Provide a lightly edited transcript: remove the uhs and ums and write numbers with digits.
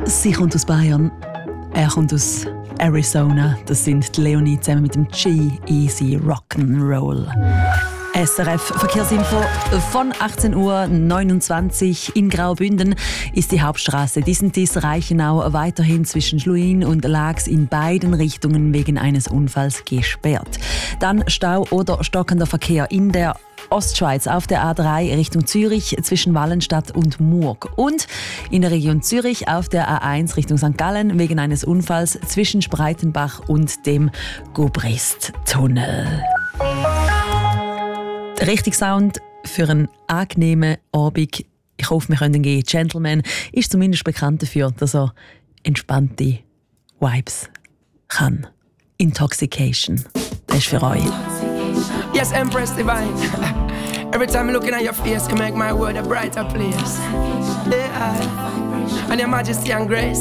Sie kommt aus Bayern, er kommt aus Arizona. Das sind die Leonie zusammen mit dem G-Eazy Rock'n'Roll. SRF Verkehrsinfo von 18.29 Uhr in Graubünden ist die Hauptstraße Disentis-Reichenau weiterhin zwischen Schluin und Laax in beiden Richtungen wegen eines Unfalls gesperrt. Dann Stau oder stockender Verkehr in der Ostschweiz auf der A3 Richtung Zürich zwischen Wallenstadt und Murg und in der Region Zürich auf der A1 Richtung St. Gallen wegen eines Unfalls zwischen Spreitenbach und dem Gubrist-Tunnel. Der richtige Sound für einen angenehmen Abend. Ich hoffe, wir können gehen. Gentleman ist zumindest bekannt dafür, dass er entspannte Vibes kann. Intoxication. Das ist für euch. Yes, Empress Divine. Every time I'm looking at your face, you make my world a brighter place. Yeah. And your majesty and grace.